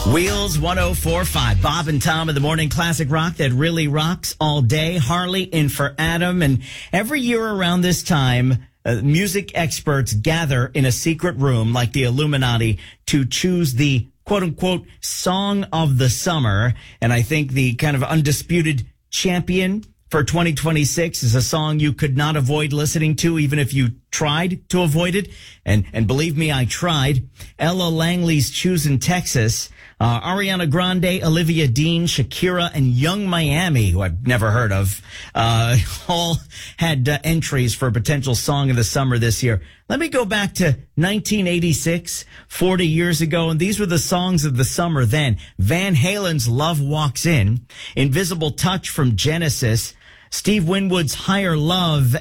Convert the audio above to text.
Wheels 104.5. Bob and Tom in the morning classic rock that really rocks all day. Harley in for Adam. And every year around this time, music experts gather in a secret room like the Illuminati to choose the quote unquote song of the summer. And I think the kind of undisputed champion for 2026 is a song you could not avoid listening to, even if you tried to avoid it. And believe me, I tried. Ella Langley's Choosing Texas. Ariana Grande, Olivia Dean, Shakira, and Young Miami, who I've never heard of, all had entries for potential song of the summer this year. Let me go back to 1986, 40 years ago, and these were the songs of the summer then. Van Halen's Love Walks In, Invisible Touch from Genesis, Steve Winwood's Higher Love,